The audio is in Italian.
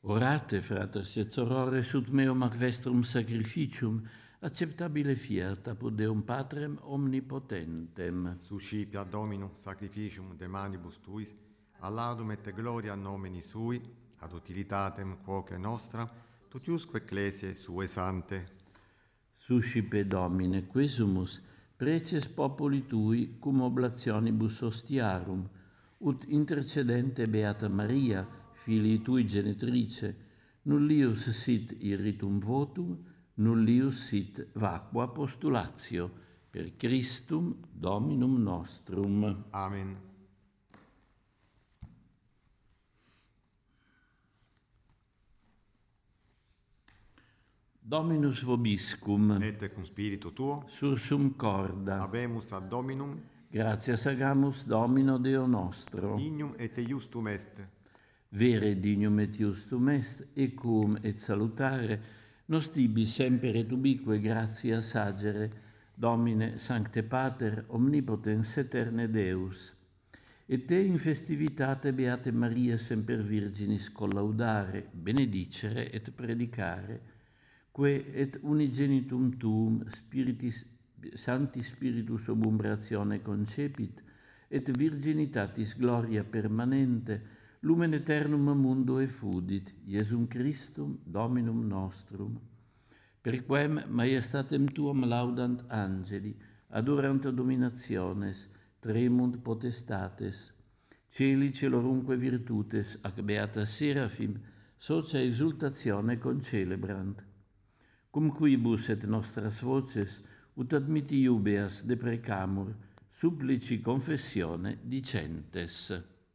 Orate, fratres et sorores, ut meum ac vestrum sacrificium, acceptabile fiat apud Deum Patrem omnipotentem. Suscipia Dominum sacrificium de manibus tuis, all'adum et gloria nomini sui, ad utilitatem quoque nostra, totiusque ecclesiae sue sante. Suscipe Domine, quesumus, preces populi tui, cum oblationibus ostiarum, ut intercedente Beata Maria, filii tui genitrice, nullius sit irritum votum, nullius sit vacua postulatio, per Christum Dominum nostrum. Amen. Dominus vobiscum, Et cum spiritu tuo, sursum corda, habemus ad Dominum, gratias agamus Domino Deo nostro. dignum et iustum est. Vere dignum et iustum est, ecum et salutare, nos tibi semper et ubique gratias agere, Domine Sancte Pater, omnipotens aeterne Deus. Et te in festivitate Beate Maria semper Virginis collaudare, benedicere et predicare, que et unigenitum tuum spiritis, Sancti Spiritus obumbratione concepit, et virginitatis gloria permanente, lumen aeternum mundo effudit, Iesum Christum Dominum nostrum. Per quem maiestatem tuam laudant angeli, adorant dominationes, tremunt potestates, celi celorumque virtutes, ac beata Serafim, socia exultatione concelebrant. Cum quibus et nostras voces, ut admiti iubeas deprecamur, supplici confessione dicentes.